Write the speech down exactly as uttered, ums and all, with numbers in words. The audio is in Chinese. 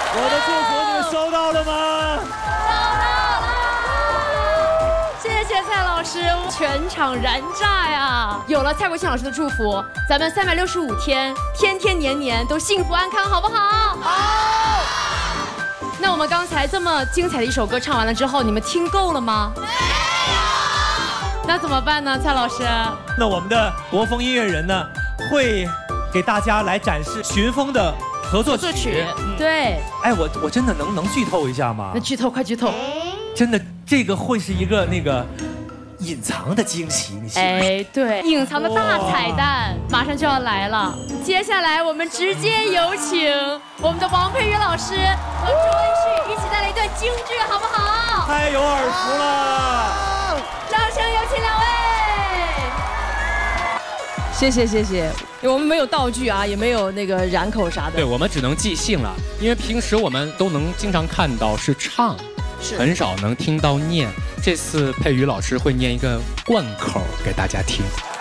我的祝福你们收到了吗？ 谢谢蔡老师，全场燃炸呀！有了蔡国庆老师的祝福，咱们三百六十五天，天天年年都幸福安康，好不好？好。那我们刚才这么精彩的一首歌唱完了之后，你们听够了吗？没有。那怎么办呢，蔡老师？ 那我们的国风音乐人呢，会给大家来展示寻风的合作曲。合作曲， 嗯、对。 哎，我我真的能能剧透一下吗？ 那剧透，快剧透！ 真的，这个会是一个那个隐藏的惊喜，你信吗？ 哎，对，隐藏的大彩蛋马上就要来了。接下来我们直接有请我们的王佩瑜老师和周恩旭一起带来一段京剧，好不好？ 太有耳福了！ 掌声有请两位。 谢谢谢谢，我们没有道具啊，也没有那个染口啥的。 对，我们只能即兴了，因为平时我们都能经常看到是唱。很少能听到念，这次佩瑜老师会念一个贯口给大家听。